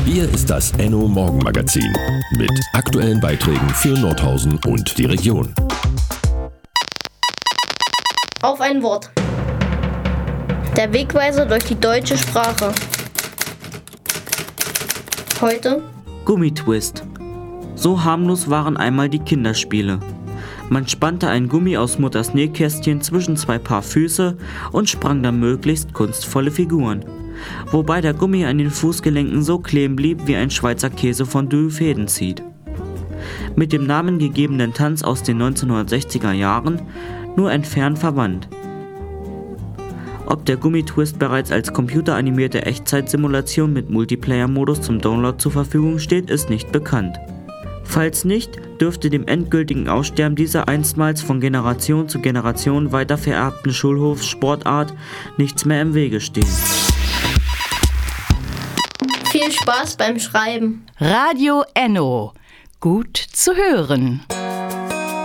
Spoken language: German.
Hier ist das Enno Morgenmagazin mit aktuellen Beiträgen für Nordhausen und die Region. Auf ein Wort. Der Wegweiser durch die deutsche Sprache. Heute Gummitwist. So harmlos waren einmal die Kinderspiele. Man spannte ein Gummi aus Mutters Nähkästchen zwischen zwei Paar Füße und sprang dann möglichst kunstvolle Figuren. Wobei der Gummi an den Fußgelenken so kleben blieb, wie ein Schweizer Käsefondue Fäden zieht. Mit dem namengegebenen Tanz aus den 1960er Jahren nur entfernt verwandt. Ob der Gummitwist bereits als computeranimierte Echtzeitsimulation mit Multiplayer-Modus zum Download zur Verfügung steht, ist nicht bekannt. Falls nicht, dürfte dem endgültigen Aussterben dieser einstmals von Generation zu Generation weitervererbten Schulhofssportart nichts mehr im Wege stehen. viel Spaß beim Schreiben. Radio Enno. Gut zu hören.